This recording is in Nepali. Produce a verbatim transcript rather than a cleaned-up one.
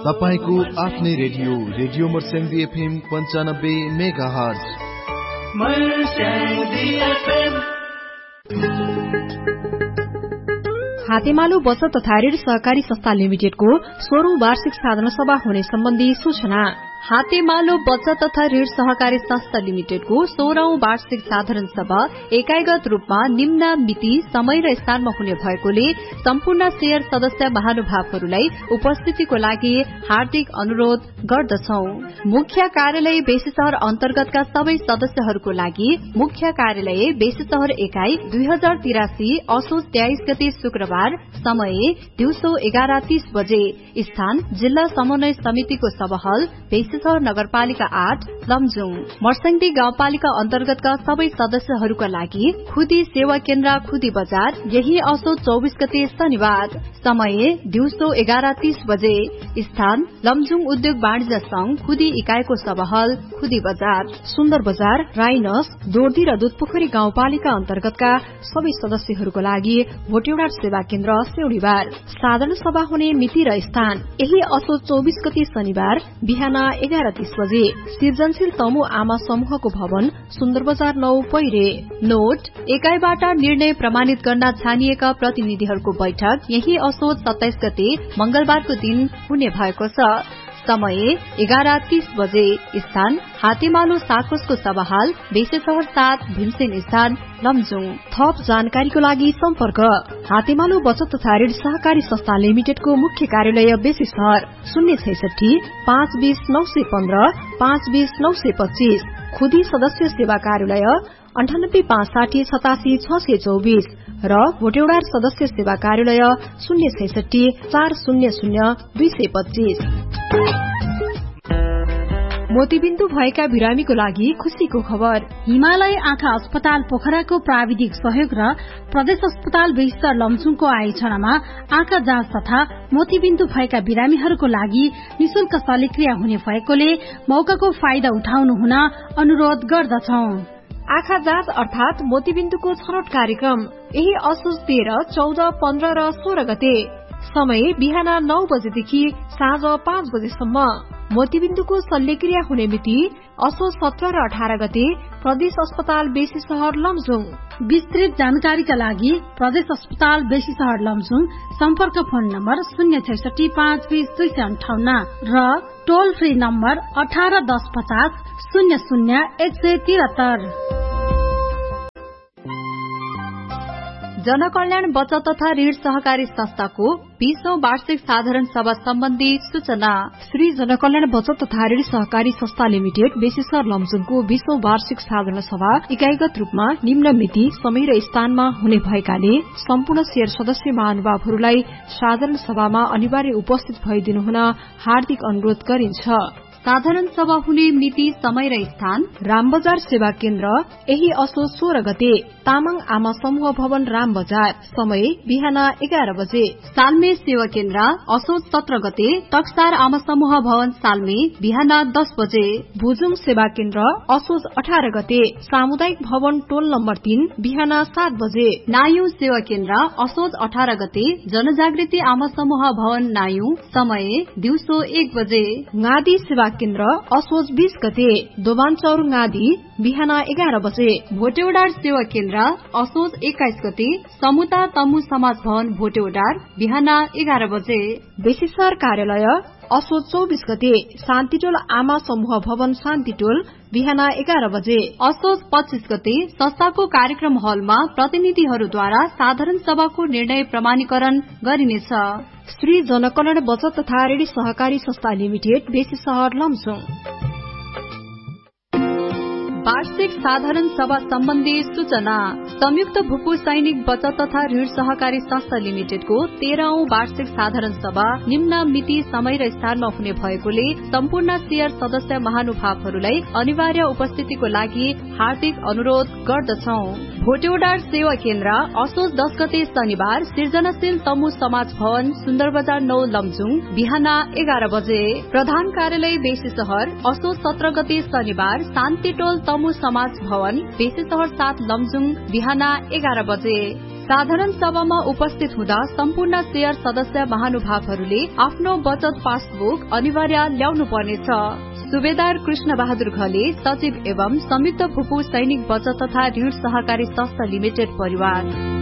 तपाईको आफ्नै रेडियो रेडियो मर्स्याङ्दी एफएम पन्चानब्बे मेगा हर्ज। हातेमालो बचत तथा ऋण सहकारी संस्था लिमिटेडको सोह्रौं वार्षिक साधारण सभा हुने सम्बन्धी सूचना। हातेमालो बचत तथा ऋण सहकारी संस्था लिमिटेडको सोह्रौं वार्षिक साधारण सभा एकाइगत रूपमा निम्न मिति, समय र स्थानमा हुने भएकोले सम्पूर्ण शेयर सदस्य महानुभावहरूलाई उपस्थितिको लागि हार्दिक अनुरोध गर्दछौ। मुख्य कार्यालय बेसी शहर अन्तर्गतका सबै सदस्यहरूको लागि मुख्य कार्यालय बेसी शहर एकाइ दुई हजार तिरासी असोज तेइस गते शुक्रबार, समय दिउँसो एघार तीस बजे, स्थान जिल्ला समन्वय समितिको सभाहल बेसी शहर नगरपालिका आठ लमजुङ। मर्स्याङ्दी गाउँपालिका अन्तर्गतका सबै सदस्यहरूका लागि खुदी सेवा केन्द्र खुदी बजार, यही असोज चौबिस गते शनिबार, समय दिउँसो एघार तीस बजे, स्थान लमजुङ उद्योग वाणिज्य संघ खुदी इकाइको सभाहल खुदी बजार। सुन्दर बजार, राइनस, दोर्दी र दुधपोखरी गाउँपालिका अन्तर्गतका सबै सदस्यहरूको लागि भोटेउडा सेवा केन्द्र सेउडीबार। साधारण सभा हुने मिति र स्थान यही असोज चौबिस गते शनिबार बिहान एघार तीस बजे, सृजनशील तमु आमा समूहको भवन, सुन्दर बजार नौ पैरे। नोट, एकाइबाट निर्णय प्रमाणित गर्न छानिएका प्रतिनिधिहरूको बैठक यही असोज सत्ताइस गते मंगलबारको दिन हुने भएको छ, समय एघार तीस बजे, स्थान हातेमालो साकोसको सभाहाल बेसे शहर सात भीमसेन स्थान लमजुङ। थप जानकारीको लागि सम्पर्क हातेमालो बचत तथा ऋण सहकारी संस्था लिमिटेडको मुख्य कार्यालय बेसी शहर शून्य छैसठी पाँच बीस नौ सय पन्ध्र पाँच बीस नौ सय पच्चीस। खुदी सदस्य सेवा कार्यालय अन्ठानब्बे पाँच साठी सतासी छ सय चौबिस र भोटेउडा सदस्य सेवा कार्यालय शून्य छैसठी चार शून्य शून्य दुई सय पच्चीस। मोतीबिन्दु भएका बिरामीको लागि खुशीको खबर। हिमालय आँखा अस्पताल पोखराको प्राविधिक सहयोग र प्रदेश अस्पताल बेस्तर लमजुङको आयोजनामा आँखा जाँच तथा मोतीबिन्दु भएका बिरामीहरूको लागि निशुल्क शल्यक्रिया हुने भएकोले मौकाको फाइदा उठाउनु हुन अनुरोध गर्दछौ। आँखा जाँच अर्थात मोतीबिन्दुको छनौट कार्यक्रम यही असोज तेह्र, चौध, पन्ध्र र सोह्र गते, समय बिहान नौ बजेदेखि साँझ पाँच बजेसम्म। मोतीबिन्दुको शल्यक्रिया हुने मिति असोज सत्र र अठार गते, प्रदेश अस्पताल बेसी शहर लमजुङ। विस्तृत जानकारीका लागि प्रदेश अस्पताल बेसी शहर लमजुङ सम्पर्क फोन नम्बर शून्य छैसठी पाँच बीस दुई सय अन्ठाउन्न र टोल फ्री नम्बर अठार दस पचास शून्य शून्य एक सय त्रिहत्तर। जनकल्याण बचत तथा ऋण सहकारी संस्थाको बीसौं वार्षिक साधारण सभा सम्बन्धी सूचना। श्री जनकल्याण बचत तथा ऋण सहकारी संस्था लिमिटेड बेसीसर लमजुङको बीसौं वार्षिक साधारण सभा इकाइगत रूपमा निम्न मिति, समय र स्थानमा हुने भएकाले सम्पूर्ण शेयर सदस्य महानुभावहरूलाई साधारण सभामा अनिवार्य उपस्थित भइदिनु हुन हार्दिक अनुरोध गरिन्छ। साधारण सभा हुने मिति, समय र स्थान रामबजार सेवा केन्द्र यही असोज सोह्र गते, तामाङ आमा समूह भवन राम बजार, समय बिहान एघार बजे। सालमे सेवा केन्द्र असोज सत्र गते, टक्सार आमा समूह भवन सालमे बिहान दस बजे। भुजुङ सेवा केन्द्र असोज अठार गते, सामुदायिक भवन टोल नम्बर तीन बिहान सात बजे। नायु सेवा केन्द्र असोज अठार गते, जनजागृति आमा समूह भवन नायु, समय दिउँसो एक बजे। गादी सेवा केन्द्र असोज बीस गते, दोभानचौर गादी बिहान एघार बजे। भोटेउडार सेवा केन्द्र असोज एक्काइस गते, समुता तमु समाज भवन भोटेउडार बिहान एघार बजे। बेसीसर कार्यालय असोज चौबिस गते, शान्तिटोल आमा समूह भवन शान्तिटोल बिहान एघार बजे। असोज पच्चीस गते, संस्थाको कार्यक्रम हलमा प्रतिनिधिहरूद्वारा साधारण सभाको निर्णय प्रमाणीकरण गरिनेछ। श्री जनकल्याण बचत तथा ऋण सहकारी संस्था लिमिटेड बेसी शहर लमजुङ। वार्षिक साधारण सभा सम्बन्धी सूचना। संयुक्त भूपू सैनिक बचत तथा ऋण सहकारी संस्था लिमिटेडको तेह्रौं वार्षिक साधारण सभा निम्न मिति, समय र स्थानमा हुने भएकोले सम्पूर्ण शेयर सदस्य महानुभावहरूलाई अनिवार्य उपस्थितिको लागि हार्दिक अनुरोध गर्दछौ। भोटेउडार सेवा केन्द्र असोज दस गते शनिबार, सृजनशील तमु समाज भवन सुन्दर बजार नौ लमजुङ बिहान एघार बजे। प्रधान कार्यालय बेसी शहर असोज सत्र गते शनिबार, शान्तिटोल तमु समाज भवन बेसी शहर सात लमजुङ बिहान एघार बजे। साधारण सभामा उपस्थित हुँदा सम्पूर्ण शेयर सदस्य महानुभावहरूले आफ्नो बचत पासबुक अनिवार्य ल्याउनु पर्नेछ। सुबेदार कृष्ण बहादुर घले, सचिव एवं संयुक्त फुपू सैनिक बचत तथा ऋण सहकारी संस्था लिमिटेड परिवार।